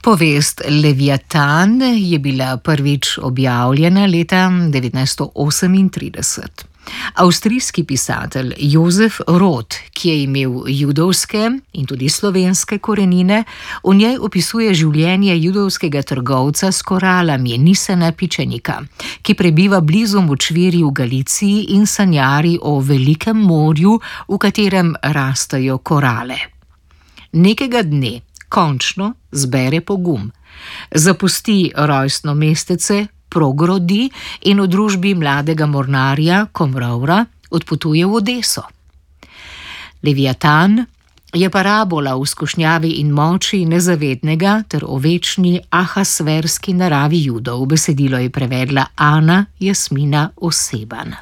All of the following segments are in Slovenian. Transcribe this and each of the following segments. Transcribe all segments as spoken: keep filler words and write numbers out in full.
Povest Leviatan je bila prvič objavljena leta devetnajststo osemintrideset. Avstrijski pisatelj Josef Roth, ki je imel judovske in tudi slovenske korenine, v njej opisuje življenje judovskega trgovca s koralami Nisena Pičenika, ki prebiva blizu močvirij v Galiciji in sanjari o velikem morju, v katerem rastejo korale. Nekega dne končno zbere pogum, zapusti rojstno mestece Progrodi in v družbi mladega mornarja Komrovra odpotuje v Odeso. Leviatan je parabola o skušnjavi in moči nezavednega ter o večni ahasverski naravi Judov. Besedilo je prevedla Ana Jasmina Oseban.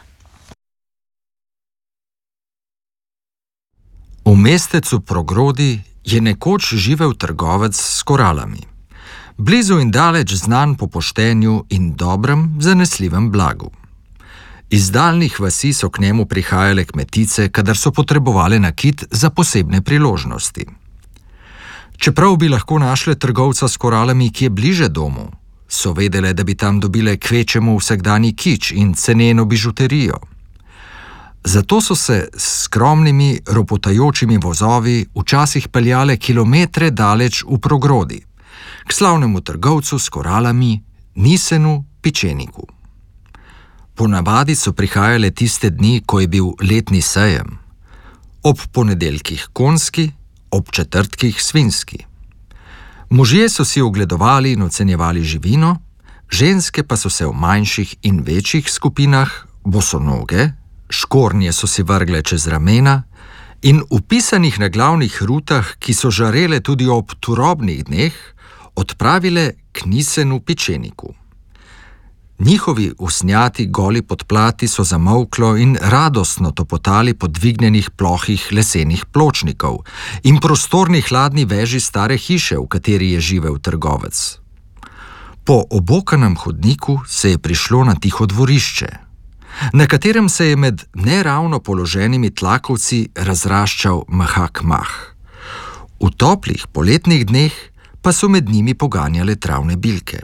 V mestecu Progrodi je nekoč živel trgovec s koralami. Blizu in daleč znan po poštenju in dobrem, zanesljivem blagu. Iz daljnih vasi so k njemu prihajale kmetice, kadar so potrebovale nakit za posebne priložnosti. Čeprav bi lahko našle trgovca s koralami, ki je bliže domu, so vedele, da bi tam dobile kvečemu vsakdanji kič in ceneno bižuterijo. Zato so se s skromnimi, ropotajočimi vozovi včasih peljale kilometre daleč v Progrodi, k slavnemu trgovcu s koralami Nisenu Pičeniku. Ponavadi so prihajale tiste dni, ko je bil letni sejem, ob ponedeljkih konjski, ob četrtkih svinjski. Možje so si ogledovali in ocenjevali živino, ženske pa so se v manjših in večjih skupinah bosonoge, škornje so si vrgle čez ramena in upisanih na glavnih rutah, ki so žarele tudi ob turobnih dneh, odpravile k Nisenu Pičeniku. Njihovi usnjati goli podplati so zamolklo in radostno topotali po dvignjenih plohih lesenih pločnikov in prostorni hladni veži stare hiše, v kateri je živel trgovec. Po obokanem hodniku se je prišlo na tiho dvorišče, na katerem se je med neravno položenimi tlakovci razraščal mehak mah. V toplih poletnih dneh pa so med njimi poganjale travne bilke.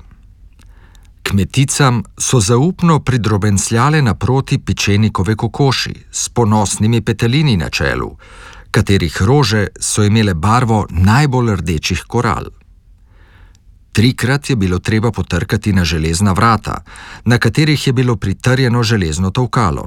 Kmeticam so zaupno pridrobencljale naproti Pičenikove kokoši s ponosnimi petelini na čelu, katerih rože so imele barvo najbolj rdečih koral. Trikrat je bilo treba potrkati na železna vrata, na katerih je bilo pritrjeno železno tolkalo.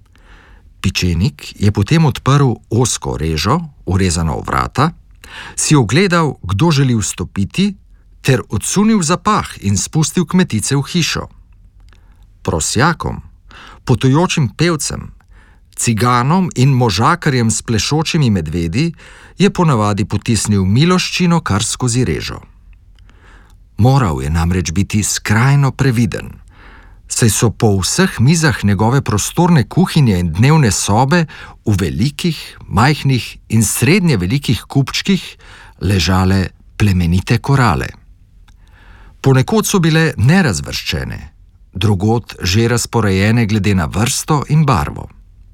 Pičenik je potem odprl ozko režo, urezano v vrata, si ogledal, kdo želi vstopiti, ter odsunil zapah in spustil kmetice v hišo. Prosjakom, potujočim pevcem, ciganom in možakarjem s plešočimi medvedi je ponavadi potisnil miloščino kar skozi režo. Moral je namreč biti skrajno previden, saj so po vseh mizah njegove prostorne kuhinje in dnevne sobe v velikih, majhnih in srednje velikih kupčkih ležale plemenite korale. Ponekod so bile nerazvrščene, drugod že razporejene glede na vrsto in barvo.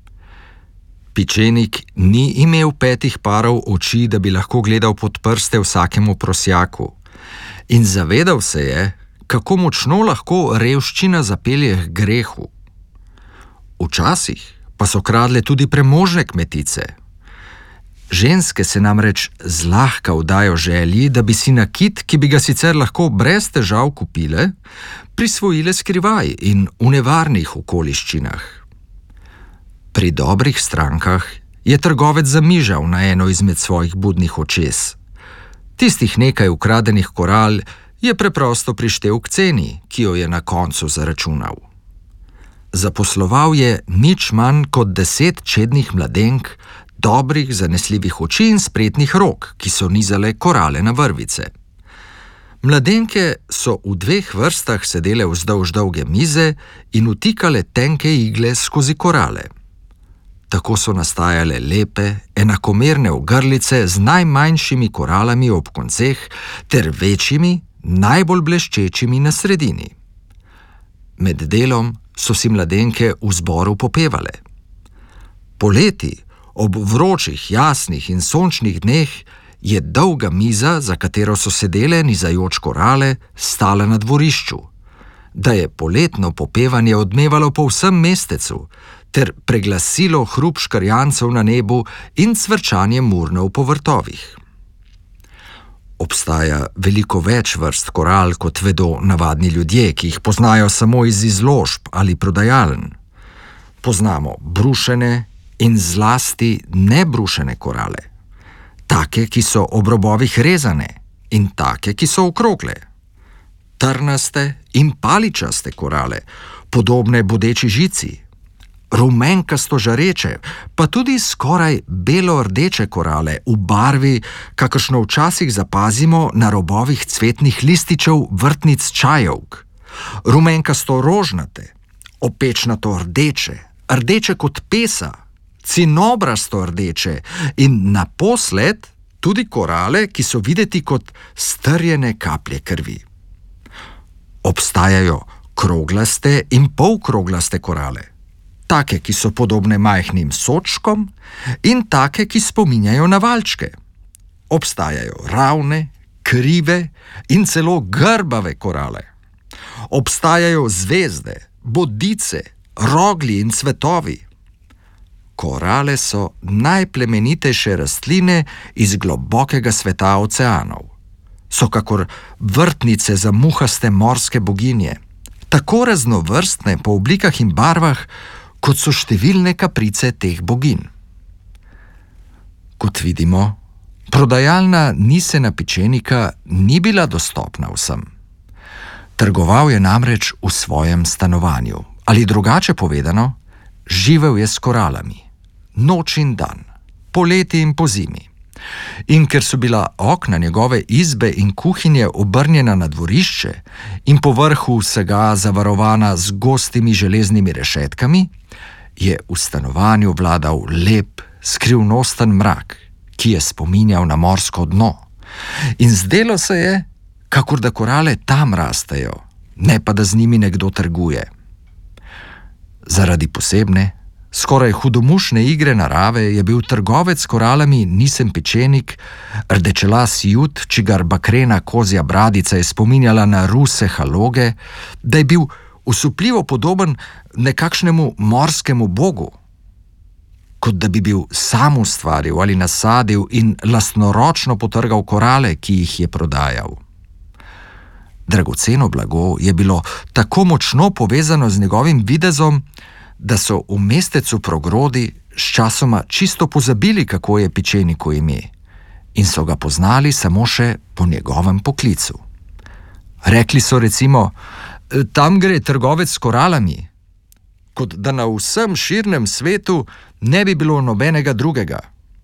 Pičenik ni imel petih parov oči, da bi lahko gledal pod prste vsakemu prosjaku, in zavedal se je, kako močno lahko revščina zapelje k grehu. Včasih pa so kradle tudi premožne kmetice. Ženske se namreč zlahka vdajo želji, da bi si nakit, ki bi ga sicer lahko brez težav kupile, prisvojile skrivaj in v nevarnih okoliščinah. Pri dobrih strankah je trgovec zamižal na eno izmed svojih budnih očes. Tistih nekaj ukradenih koral je preprosto prištel k ceni, ki jo je na koncu zaračunal. Zaposloval je nič manj kot deset čednih mladenk, dobrih, zanesljivih oči in spretnih rok, ki so nizale korale na vrvice. Mladenke so v dveh vrstah sedele vzdolž dolge mize in vtikale tenke igle skozi korale. Tako so nastajale lepe, enakomerne ogrlice z najmanjšimi koralami ob konceh ter večjimi, najbolj bleščečimi na sredini. Med delom so si mladenke v zboru popevale. Poleti, ob vročih, jasnih in sončnih dneh, je dolga miza, za katero so sedele nizajoč korale, stala na dvorišču, da je poletno popevanje odmevalo po vsem mestecu ter preglasilo hrup škrjancev na nebu in cvrčanje murnov po vrtovih. Obstaja veliko več vrst koral, kot vedo navadni ljudje, ki jih poznajo samo iz izložb ali prodajaln. Poznamo brušene in zlasti nebrušene korale, take, ki so ob robovih rezane, in take, ki so okrogle, trnaste in paličaste korale, podobne bodeči žici, rumenkasto žareče, pa tudi skoraj belo-rdeče korale v barvi, kakršno včasih zapazimo na robovih cvetnih lističev vrtnic čajovk, rumenkasto rožnate, opečnato rdeče, rdeče kot pesa, cinobrasto rdeče in naposled tudi korale, ki so videti kot strjene kaplje krvi. Obstajajo kroglaste in polkroglaste korale, take, ki so podobne majhnim sočkom, in take, ki spominjajo na valčke. Obstajajo ravne, krive in celo grbave korale. Obstajajo zvezde, bodice, rogli in cvetovi. Korale so najplemenitejše rastline iz globokega sveta oceanov. So kakor vrtnice za muhaste morske boginje, tako raznovrstne po oblikah in barvah, kot so številne kaprice teh boginj. Kot vidimo, prodajalna Nisena Pečenika ni bila dostopna vsem. Trgoval je namreč v svojem stanovanju, ali drugače povedano, živel je s koralami, noč in dan, poleti in pozimi. In ker so bila okna njegove izbe in kuhinje obrnjena na dvorišče in po vrhu vsega zavarovana z gostimi železnimi rešetkami, je v stanovanju vladal lep, skrivnosten mrak, ki je spominjal na morsko dno. In zdelo se je, kakor da korale tam rastejo, ne pa da z njimi nekdo trguje. Zaradi posebne, skoraj hudomušne igre narave je bil trgovec s koralami Nisen Pečenik, rdečelas jud, čigar bakrena kozja bradica je spominjala na ruse haloge, da je bil osupljivo podoben nekakšnemu morskemu bogu, kot da bi bil sam ustvaril ali nasadil in lastnoročno potrgal korale, ki jih je prodajal. Dragoceno blago je bilo tako močno povezano z njegovim videzom, da so v mestecu Progrodi sčasoma čisto pozabili, kako je Pečeniku ime, in so ga poznali samo še po njegovem poklicu. Rekli so recimo, tam gre trgovec s koralami, kot da na vsem širnem svetu ne bi bilo nobenega drugega.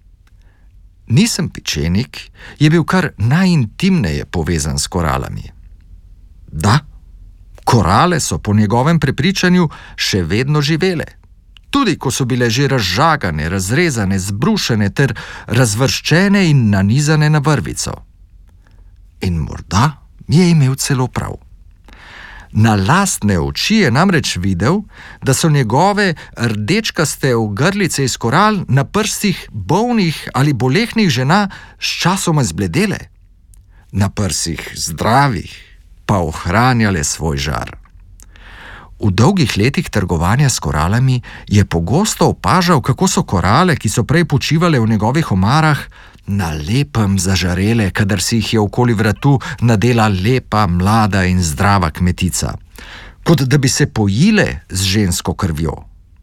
Nisen Pečenik je bil kar najintimneje povezan s koralami. Da, korale so po njegovem prepričanju še vedno živele, tudi ko so bile že razžagane, razrezane, zbrušene ter razvrščene in nanizane na vrvico. In morda je imel celo prav. Na lastne oči je namreč videl, da so njegove rdečkaste ogrlice iz koral na prstih bolnih ali bolehnih žena sčasoma zbledele, na prsih zdravih pa ohranjale svoj žar. V dolgih letih trgovanja s koralami je pogosto opažal, kako so korale, ki so prej počivale v njegovih omarah, na lepem zažarele, kadar si jih je okoli vratu nadela lepa, mlada in zdrava kmetica, kot da bi se pojile z žensko krvjo.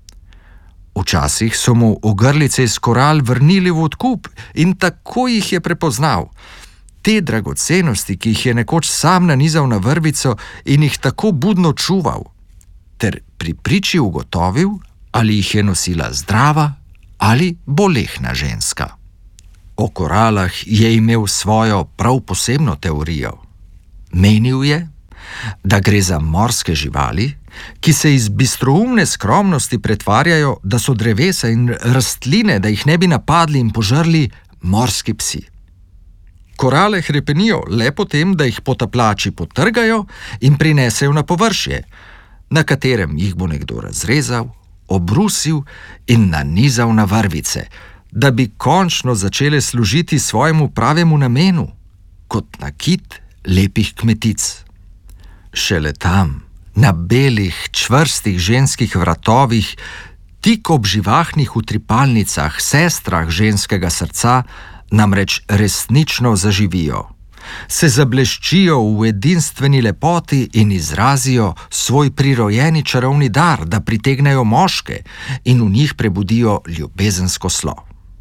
Včasih so mu ogrlice iz koral vrnili v odkup in tako jih je prepoznal. Te dragocenosti, ki jih je nekoč sam nanizal na vrvico in jih tako budno čuval, ter pri priči ugotovil, ali jih je nosila zdrava ali bolehna ženska. O koralah je imel svojo prav posebno teorijo. Menil je, da gre za morske živali, ki se iz bistroumne skromnosti pretvarjajo, da so drevesa in rastline, da jih ne bi napadli in požrli morski psi. Korale hrepenijo le potem, da jih potapljači potrgajo in prinesejo na površje, na katerem jih bo nekdo razrezal, obrusil in nanizal na vrvice, da bi končno začele služiti svojemu pravemu namenu, kot nakit lepih kmetic. Šele tam, na belih, čvrstih ženskih vratovih, tik ob živahnih utripalnicah, sestrah ženskega srca, namreč resnično zaživijo. Se zableščijo v edinstveni lepoti in izrazijo svoj prirojeni čarovni dar, da pritegnejo moške in v njih prebudijo ljubezensko slo.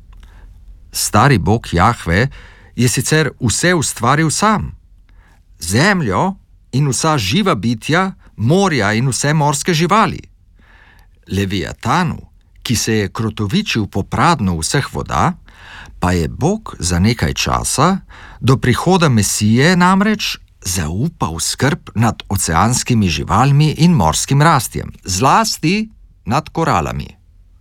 Stari bog Jahve je sicer vse ustvaril sam. Zemljo in vsa živa bitja, morja in vse morske živali. Leviatanu, ki se je krotovičil po pradnu vseh voda, pa je Bog za nekaj časa, do prihoda Mesije namreč, zaupal skrb nad oceanskimi živalmi in morskim rastjem, zlasti nad koralami.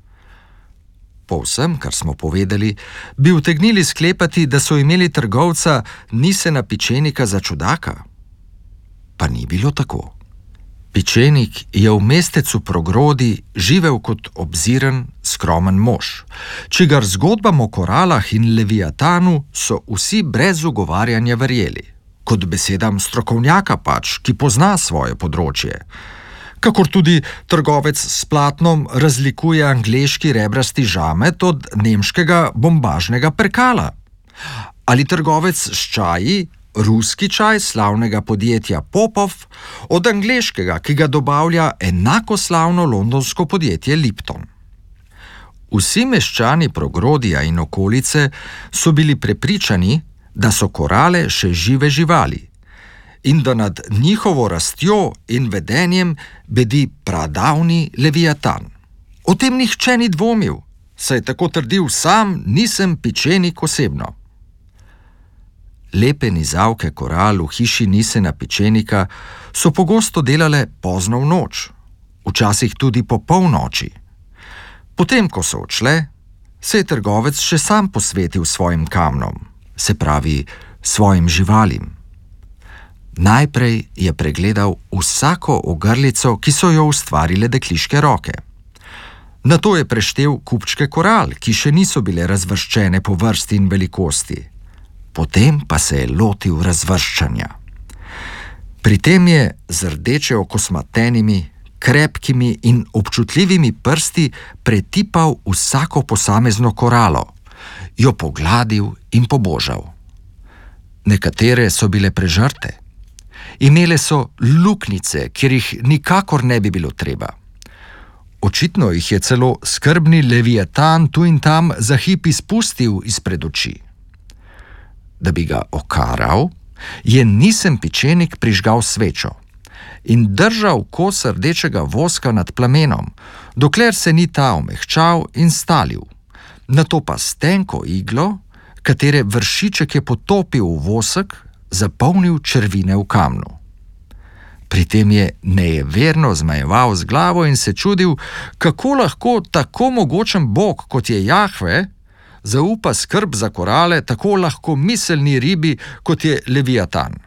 Po vsem, kar smo povedali, bi utegnili sklepati, da so imeli trgovca Nisena Pičenika za čudaka. Pa ni bilo tako. Pičenik je v mestecu Progrodi živel kot obziren, skromen mož, čigar zgodbam o koralah in Leviatanu so vsi brez ugovarjanja verjeli, kot besedam strokovnjaka pač, ki pozna svoje področje. Kakor tudi trgovec s platnom razlikuje angleški rebrasti žamet od nemškega bombažnega perkala. Ali trgovec s čaji ruski čaj slavnega podjetja Popov od angleškega, ki ga dobavlja enako slavno londonsko podjetje Lipton. Vsi meščani Progrodija in okolice so bili prepričani, da so korale še žive živali in da nad njihovo rastjo in vedenjem bedi pradavni Leviatan. O tem nihče ni dvomil, saj tako trdil sam Nisen Pičenik osebno. Lepe nizavke koral v hiši Nisena Pičenika so pogosto delale pozno v noč, včasih tudi po polnoči. Potem, ko so odšle, se je trgovec še sam posvetil svojim kamnom, se pravi svojim živalim. Najprej je pregledal vsako ogrlico, ki so jo ustvarile dekliške roke. Nato je preštel kupčke koral, ki še niso bile razvrščene po vrsti in velikosti. Potem pa se je lotil razvrščanja. Pri tem je z rdeče okosmatenimi, krepkimi in občutljivimi prsti pretipal vsako posamezno koralo, jo pogladil in pobožal. Nekatere so bile prežrte. Imele so luknjice, kjer jih nikakor ne bi bilo treba. Očitno jih je celo skrbni Leviatan tu in tam za hip izpustil izpred oči. Da bi ga okaral, je Nisen Pičenik prižgal svečo in držal kos rdečega voska nad plamenom, dokler se ni ta omehčal in stalil, nato pa s tenko iglo, katere vršiček je potopil v vosek, zapolnil črvine v kamnu. Pri tem je nejeverno zmajeval z glavo in se čudil, kako lahko tako mogočen bog, kot je Jahve, zaupa skrb za korale tako lahko miselni ribi, kot je Leviatan.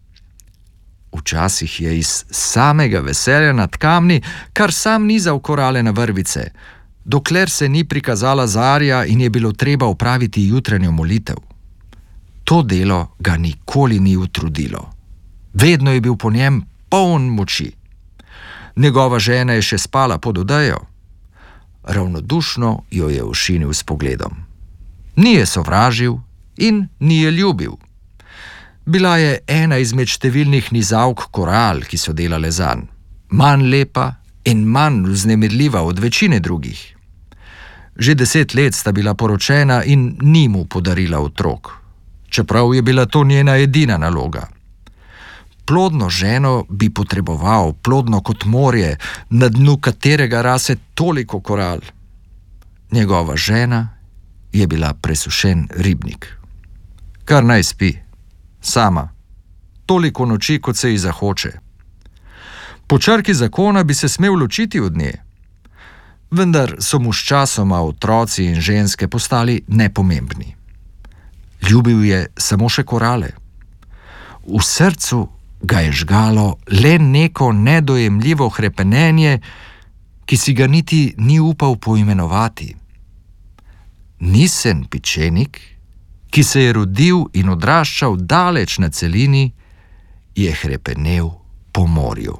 Včasih je iz samega veselja nad kamni kar sam nizal korale na vrvice, dokler se ni prikazala zarja in je bilo treba opraviti jutranjo molitev. To delo ga nikoli ni utrudilo. Vedno je bil po njem poln moči. Njegova žena je še spala pod odejo. Ravnodušno jo je ošinil s pogledom. Ni je sovražil in ni je ljubil. Bila je ena izmed številnih nizavk koral, ki so delale zanj, manj lepa in manj vznemirljiva od večine drugih. Že deset let sta bila poročena in ni mu podarila otrok, čeprav je bila to njena edina naloga. Plodno ženo bi potreboval, plodno kot morje, na dnu katerega rase toliko koral. Njegova žena je bila presušen ribnik. Kar naj spi, sama, toliko noči, kot se ji zahoče. Po črki zakona bi se smel ločiti od nje, vendar so mu sčasoma otroci in ženske postali nepomembni. Ljubil je samo še korale. V srcu ga je žgalo le neko nedojemljivo hrepenenje, ki si ga niti ni upal poimenovati. Nisen pičenik, ki se je rodil in odraščal daleč na celini, je hrepenel po morju.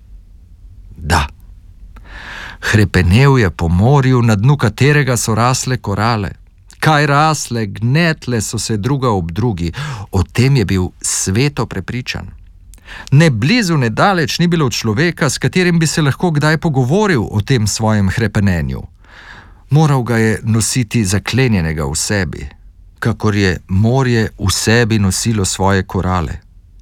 Da, hrepenel je po morju, na dnu katerega so rasle korale. Kaj rasle, gnetle so se druga ob drugi, o tem je bil sveto prepričan. Ne blizu, ne daleč ni bilo človeka, s katerim bi se lahko kdaj pogovoril o tem svojem hrepenenju. Moral ga je nositi zaklenjenega v sebi, kakor je morje v sebi nosilo svoje korale.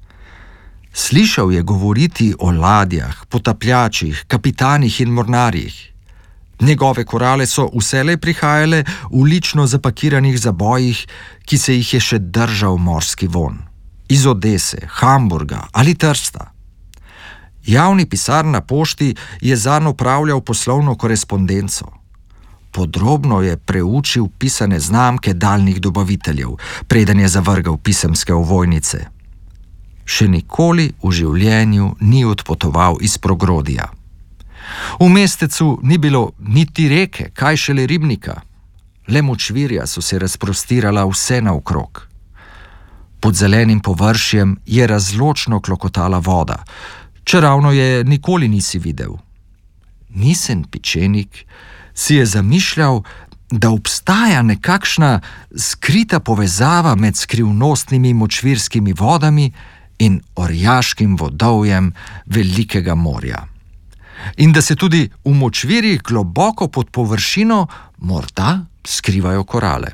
Slišal je govoriti o ladjah, potapljačih, kapitanih in mornarjih. Njegove korale so vselej prihajale v lično zapakiranih zabojih, ki se jih je še držal morski vonj. Iz Odese, Hamburga ali Trsta. Javni pisar na pošti je zanj opravljal poslovno korespondenco. Podrobno je preučil pisane znamke daljnih dobaviteljev, preden je zavrgal pisemske ovojnice. Še nikoli v življenju ni odpotoval iz Progrodija. V mestecu ni bilo niti reke, kaj šele ribnika. Le močvirja so se razprostirala vse naokrog. Pod zelenim površjem je razločno klokotala voda, čeravno je nikoli nisi videl. Nisen pičenik si je zamišljal, da obstaja nekakšna skrita povezava med skrivnostnimi močvirskimi vodami in orjaškim vodovjem velikega morja. In da se tudi v močvirjih globoko pod površino morda skrivajo korale.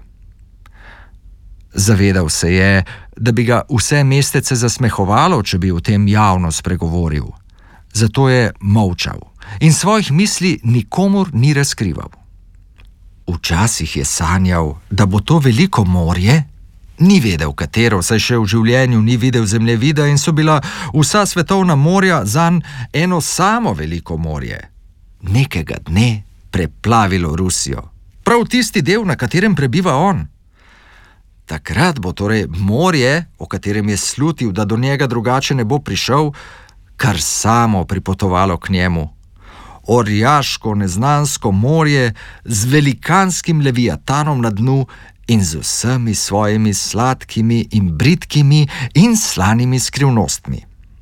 Zavedal se je, da bi ga vse mestece zasmehovalo, če bi o tem javno spregovoril. Zato je molčal in svojih misli nikomur ni razkrival. Včasih je sanjal, da bo to veliko morje, ni vedel katero, saj še v življenju ni videl zemljevida in so bila vsa svetovna morja zanj eno samo veliko morje. Nekega dne preplavilo Rusijo, prav tisti del, na katerem prebiva on. Takrat bo torej morje, o katerem je slutil, da do njega drugače ne bo prišel, kar samo pripotovalo k njemu. Orjaško neznansko morje z velikanskim leviatanom na dnu in z vsemi svojimi sladkimi in bridkimi in slanimi skrivnostmi.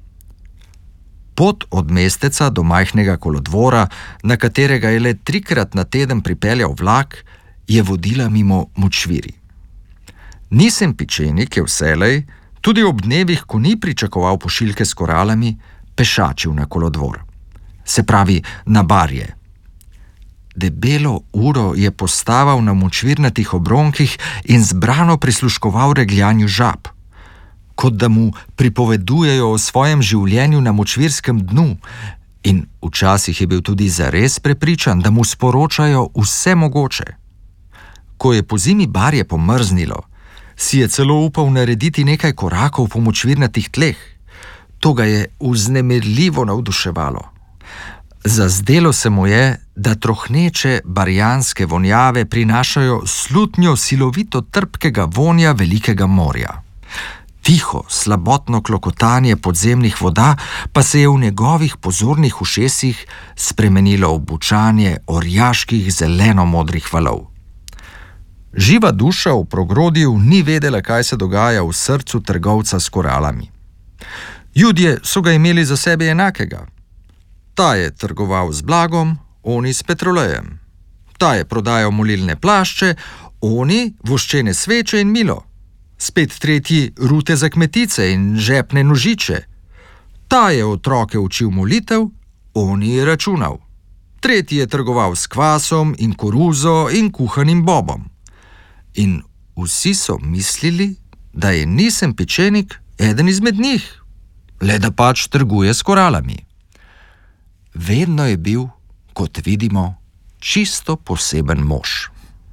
Pot od mesteca do majhnega kolodvora, na katerega je le trikrat na teden pripeljal vlak, je vodila mimo močvirij. Nisen pičenik je vselej, tudi ob dnevih, ko ni pričakoval pošiljke s koralami, pešačil na kolodvor. Se pravi, na barje. Debelo uro je postaval na močvirnatih obronkih in zbrano prisluškoval regljanju žab, kot da mu pripovedujejo o svojem življenju na močvirskem dnu, in včasih je bil tudi zares prepričan, da mu sporočajo vse mogoče. Ko je pozimi barje pomrznilo, si je celo upal narediti nekaj korakov po močvirnatih tleh. To ga je vznemirljivo navduševalo. Zazdelo se mu je, da trohneče barjanske vonjave prinašajo slutnjo silovito trpkega vonja velikega morja. Tiho, slabotno klokotanje podzemnih voda pa se je v njegovih pozornih ušesih spremenilo v bučanje orjaških zeleno-modrih valov. Živa duša v Progrodiju ni vedela, kaj se dogaja v srcu trgovca s koralami. Judje so ga imeli za sebe enakega. Ta je trgoval z blagom, oni s petrolejem. Ta je prodajal molilne plašče, oni voščene sveče in milo. Spet tretji rute za kmetice in žepne nožiče. Ta je otroke učil molitev, oni je računal. Tretji je trgoval s kvasom in koruzo in kuhanim bobom. In vsi so mislili, da je Nisen pičenik eden izmed njih, le da pač trguje s koralami. Vedno je bil, kot vidimo, čisto poseben mož.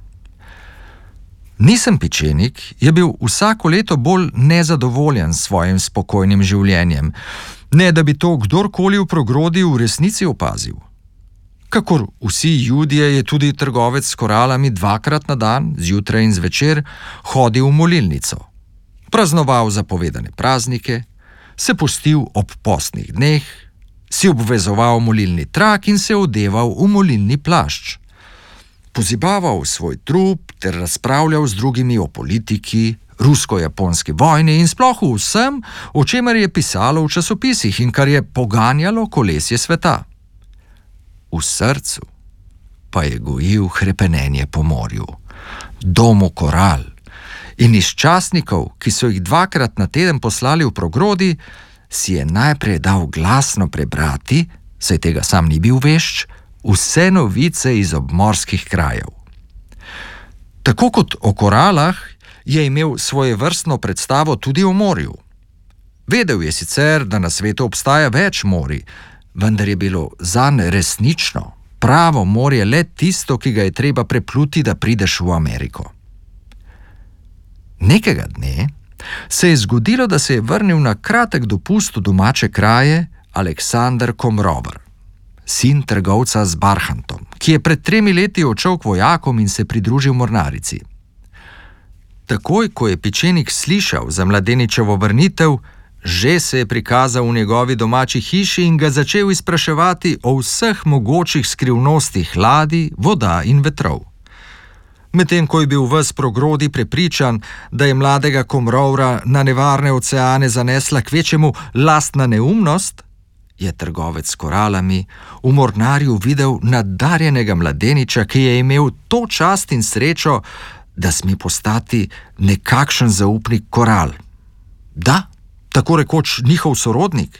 Nisen pičenik je bil vsako leto bolj nezadovoljen s svojim spokojnim življenjem, ne da bi to kdorkoli v Progrodiju v resnici opazil. Kakor vsi Judje je tudi trgovec s koralami dvakrat na dan, zjutraj in zvečer, hodil v molilnico. Praznoval zapovedane praznike, se postil ob postnih dneh, si obvezoval molilni trak in se odeval v molilni plašč. pozibaval svoj trup ter razpravljal z drugimi o politiki, rusko-japonski vojni in sploh o vsem, o čemer je pisalo v časopisih in kar je poganjalo kolesje sveta. V srcu pa je gojil hrepenenje po morju, domu koral, in iz časnikov, ki so jih dvakrat na teden poslali v Progrodi, si je najprej dal glasno prebrati, saj tega sam ni bil vešč, vse novice iz obmorskih krajev. Tako kot o koralah, je imel svojevrstno predstavo tudi o morju. Vedel je sicer, da na svetu obstaja več morij, vendar je bilo zanj resnično, pravo morje le tisto, ki ga je treba prepluti, da prideš v Ameriko. Nekega dne se je zgodilo, da se je vrnil na kratek dopust v domače kraje Aleksander Komrover, sin trgovca z barhantom, ki je pred tremi leti odšel k vojakom in se pridružil mornarici. Takoj, ko je Pečenik slišal za mladeničevo vrnitev, že se je prikazal v njegovi domači hiši in ga začel izpraševati o vseh mogočih skrivnostih ladij, voda in vetrov. Medtem ko je bil ves Progrodi prepričan, da je mladega Komrovra na nevarne oceane zanesla kvečjemu lastna neumnost, je trgovec s koralami v mornarju videl nadarjenega mladeniča, ki je imel to čast in srečo, da sme postati nekakšen zaupnik koral. Da, tako rekoč njihov sorodnik.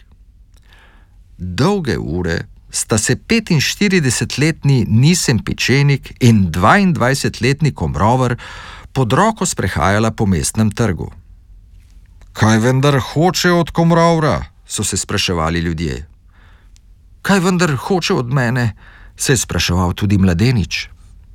Dolge ure sta se petinštiridesetletni Nisem Pečenik in dvaindvajsetletni Komrover pod roko sprehajala po mestnem trgu. Kaj vendar hoče od Komrovra? So se spraševali ljudje. Kaj vendar hoče od mene? Se je spraševal tudi mladenič.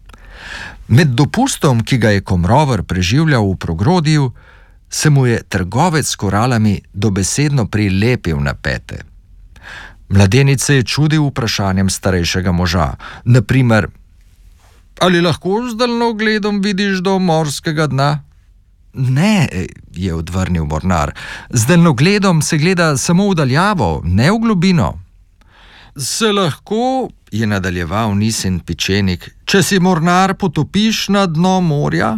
Med dopustom, ki ga je Komrover preživljal v Progrodiju, se mu je trgovec s koralami dobesedno prilepil na pete. Mladenič se je čudil vprašanjem starejšega moža, na primer, ali lahko z daljnogledom vidiš do morskega dna? Ne, je odvrnil mornar, z daljnogledom se gleda samo v daljavo, ne v globino. Se lahko, je nadaljeval Nisem Pečenik, če si mornar potopiš na dno morja?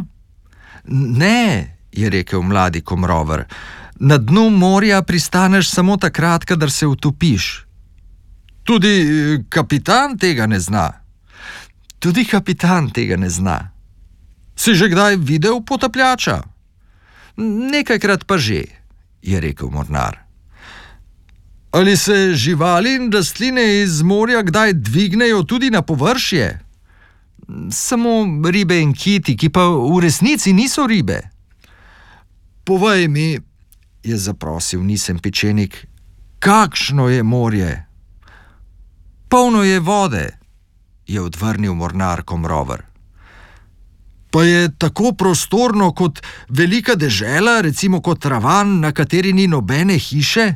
Ne, je rekel mladi Komrover, na dnu morja pristaneš samo takrat, kadar se utopiš. Tudi kapitan tega ne zna. Tudi kapitan tega ne zna. Si že kdaj videl potapljača? Nekajkrat pa že, je rekel mornar. Ali se živali in rastline iz morja kdaj dvignejo tudi na površje? Samo ribe in kiti, ki pa v resnici niso ribe. Povej mi, je zaprosil Nisem Pečenik, kakšno je morje? Polno je vode, je odvrnil mornar Komrover. Pa je tako prostorno kot velika dežela, recimo kot Ravan, na kateri ni nobene hiše?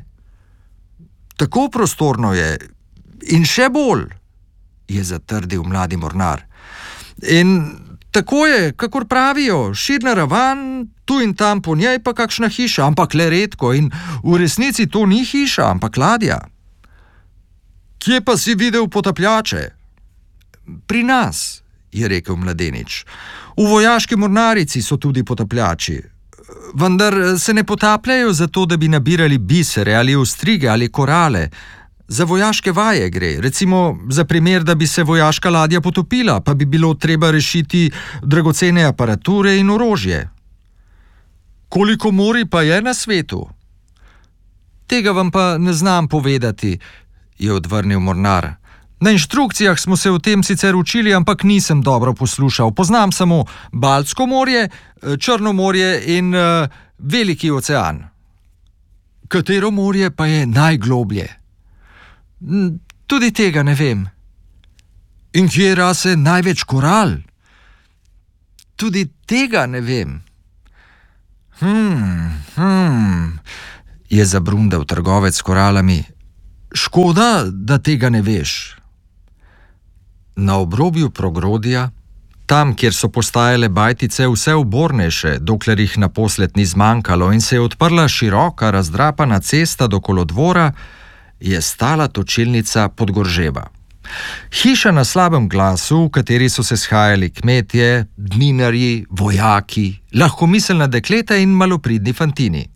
Tako prostorno je in še bolj, je zatrdil mladi mornar. In tako je, kakor pravijo, širna Ravan, tu in tam po njej pa kakšna hiša, ampak le redko, in v resnici to ni hiša, ampak ladja. Kje pa si videl potapljače? Pri nas, je rekel mladenič. V vojaški mornarici so tudi potapljači. Vendar se ne potapljajo zato, da bi nabirali bisere ali ostrige ali korale. Za vojaške vaje gre, recimo za primer, da bi se vojaška ladja potopila, pa bi bilo treba rešiti dragocene aparature in orožje. Koliko morij pa je na svetu? Tega vam pa ne znam povedati, je odvrnil mornar. Na inštrukcijah smo se o tem sicer učili, ampak nisem dobro poslušal. Poznam samo Baltsko morje, Črno morje in uh, Veliki ocean. Katero morje pa je najgloblje? Tudi tega ne vem. In kje rase največ koral? Tudi tega ne vem. Hmm, hmm, je zabrundal trgovec s koralami. Škoda, da tega ne veš. Na obrobju Progrodija, tam, kjer so postajale bajtice vse ubornejše, dokler jih naposled ni zmanjkalo in se je odprla široka, razdrapana cesta do kolodvora, je stala točilnica Podgorževa. Hiša na slabem glasu, v kateri so se shajali kmetje, dninarji, vojaki, lahkomiselna dekleta in malopridni fantini.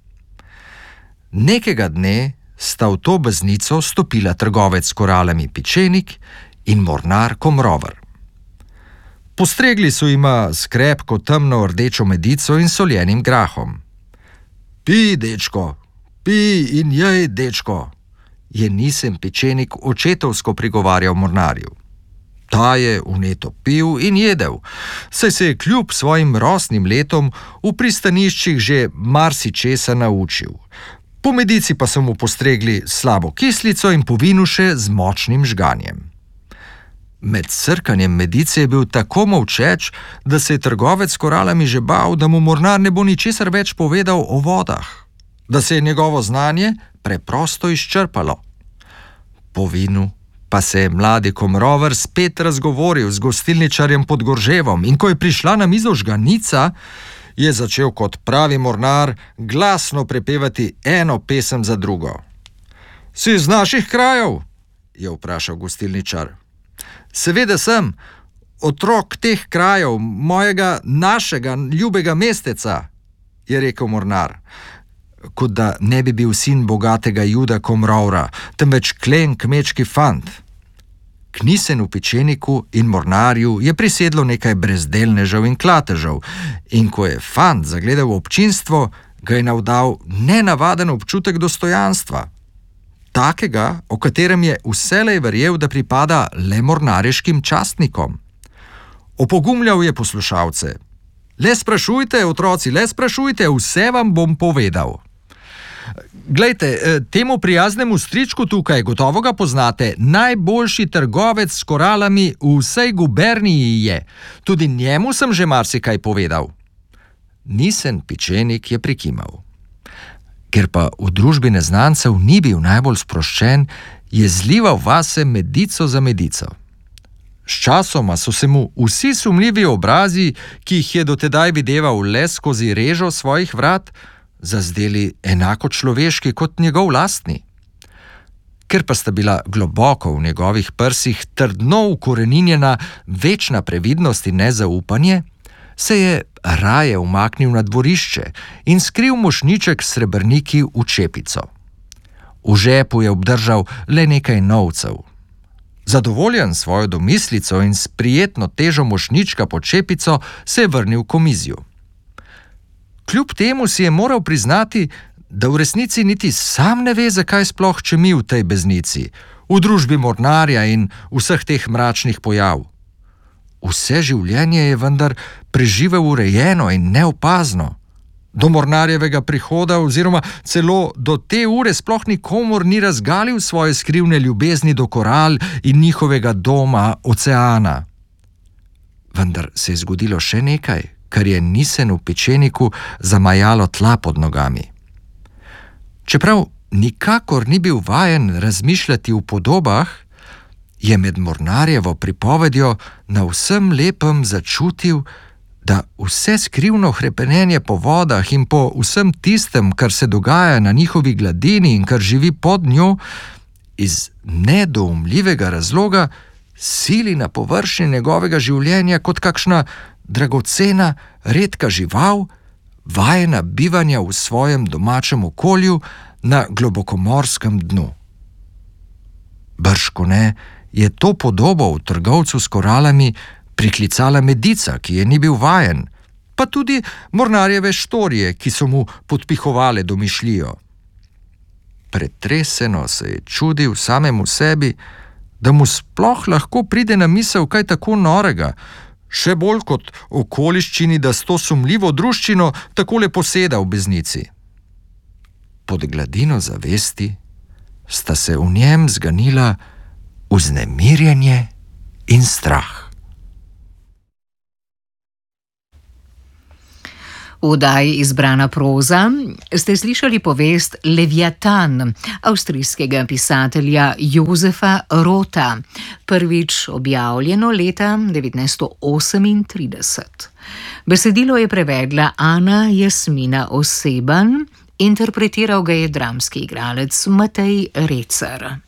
Nekega dne sta v to baznico stopila trgovec s koralami Pičenik in mornar Komrover. Postregli so jima s krepko temno rdečo medico in soljenim grahom. Pi, dečko, pi in jej, dečko, je Nisen Pičenik očetovsko prigovarjal mornarju. Ta je vneto pil in jedel, saj se je kljub svojim rosnim letom v pristaniščih že marsičesa naučil. Po medici pa so mu postregli slabo kislico in po vinu še z močnim žganjem. Med srkanjem medice je bil tako molčeč, da se je trgovec s koralami že bal, da mu mornar ne bo ničesar več povedal o vodah, da se je njegovo znanje preprosto izčrpalo. Po vinu pa se je mladi Komrover spet razgovoril z gostilničarjem pod Gorževom in ko je prišla na mizo žganica, je začel kot pravi mornar glasno prepevati eno pesem za drugo. Si iz naših krajev? Je vprašal gostilničar. Seveda sem, otrok teh krajev, mojega našega ljubega mesteca, je rekel mornar, kot da ne bi bil sin bogatega Juda Komrovra, temveč klen kmečki fant. K Nisenu Pičeniku in mornarju je prisedlo nekaj brezdelnežev in klatežev, in ko je fant zagledal občinstvo, ga je navdal nenavaden občutek dostojanstva. Takega, o katerem je vselej verjel, da pripada le mornariškim častnikom. Opogumljal je poslušalce. Le sprašujte, otroci, le sprašujte, vse vam bom povedal. Glejte, temu prijaznemu stričku tukaj, gotovo ga poznate, najboljši trgovec s koralami v vsej guberniji je. Tudi njemu sem že marsikaj povedal. Nisen Pičenik je prikimal. Ker pa v družbi neznancev ni bil najbolj sproščen, je zlival vase medico za medico. Sčasoma so se mu vsi sumljivi obrazi, ki jih je dotedaj videval le skozi režo svojih vrat, zazdeli enako človeški kot njegov lastni. Ker pa sta bila globoko v njegovih prsih trdno ukoreninjena večna previdnost in nezaupanje, se je raje umaknil na dvorišče in skril mošnjiček s srebrniki v čepico. V žepu je obdržal le nekaj novcev. Zadovoljen s svojo domislico in s prijetno težo mošnjička pod čepico se je vrnil k omizju. Kljub temu si je moral priznati, da v resnici niti sam ne ve, zakaj sploh čemi v tej beznici, v družbi mornarja in vseh teh mračnih pojav. Vse življenje je vendar preživel urejeno in neopazno. Do mornarjevega prihoda oziroma celo do te ure sploh nikomur ni razgalil svoje skrivne ljubezni do koral in njihovega doma, oceana. Vendar se je zgodilo še nekaj, kar je Nisenu Pičeniku zamajalo tla pod nogami. Čeprav nikakor ni bil vajen razmišljati v podobah, je med mornarjevo pripovedjo na vsem lepem začutil, da vse skrivno hrepenenje po vodah in po vsem tistem, kar se dogaja na njihovi gladini in kar živi pod njo, iz nedoumljivega razloga sili na površini njegovega življenja kot kakšna dragocena, redka žival, vajena bivanja v svojem domačem okolju na globokomorskem dnu. Bržkone je to podobo v trgovcu s koralami priklicala medica, ki je ni bil vajen, pa tudi mornarjeve štorije, ki so mu podpihovale domišljijo. Pretreseno se je čudil samemu sebi, da mu sploh lahko pride na misel kaj tako norega, še bolj kot okoliščini, da s to sumljivo druščino takole poseda v beznici. Pod gladino zavesti sta se v njem zganila vznemirjenje in strah. V oddaji Izbrana proza ste slišali povest Leviatan avstrijskega pisatelja Josefa Rota, prvič objavljeno leta devetnajststo osemintrideset. Besedilo je prevedla Ana Jasmina Oseban, interpretiral ga je dramski igralec Matej Recer.